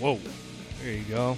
Whoa. There you go.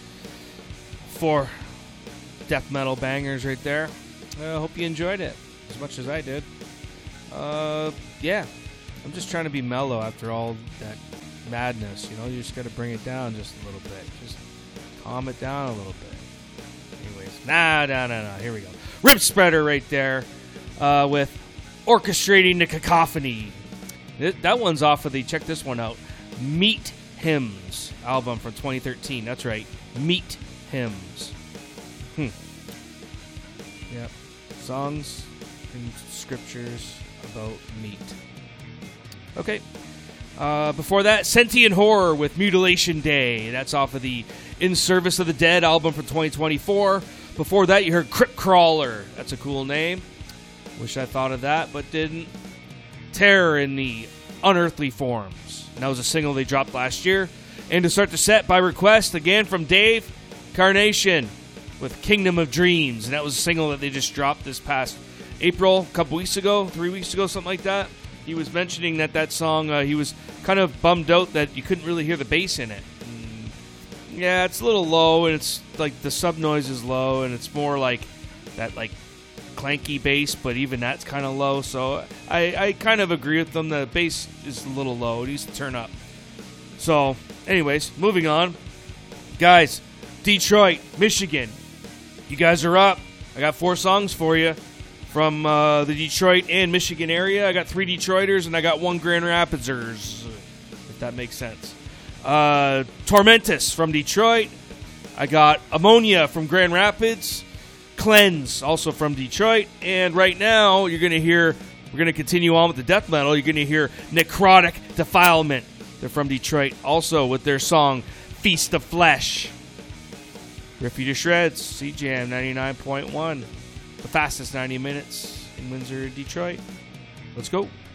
4 death metal bangers right there. I hope you enjoyed it as much as I did. Yeah. I'm just trying to be mellow after all that madness. You know, you just got to bring it down just a little bit. Just calm it down a little bit. Anyways. Nah. Here we go. Rip Spreader right there with Orchestrating the Cacophony. That one's off of the, check this one out, Meat Hymns album from 2013. That's right. Meat Hymns. Yep. Songs and scriptures about meat. Okay. Before that, Sentient Horror with Mutilation Day. That's off of the In Service of the Dead album from 2024. Before that, you heard Crypt Crawler. That's a cool name. Wish I thought of that, but didn't. Terror in the Unearthly Forms. And that was a single they dropped last year. And to start the set, by request, again from Dave, Carnation with Kingdom of Dreams. And that was a single that they just dropped this past April, a couple weeks ago, 3 weeks ago, something like that. He was mentioning that song, he was kind of bummed out that you couldn't really hear the bass in it. Yeah, it's a little low, and it's like the sub noise is low, and it's more like that like clanky bass, but even that's kind of low. So I kind of agree with them. The bass is a little low. It needs to turn up. So, anyways, moving on. Guys, Detroit, Michigan. You guys are up. I got 4 songs for you from the Detroit and Michigan area. I got 3 Detroiters, and I got 1 Grand Rapidsers, if that makes sense. Tormentus from Detroit. I got Ammonia from Grand Rapids. Cleanse, also from Detroit. And right now, you're going to hear, we're going to continue on with the death metal. You're going to hear Necrotic Defilement. They're from Detroit, also with their song Feast of Flesh. Rip you to shreds, CJAM 99.1. The fastest 90 minutes in Windsor, Detroit. Let's go.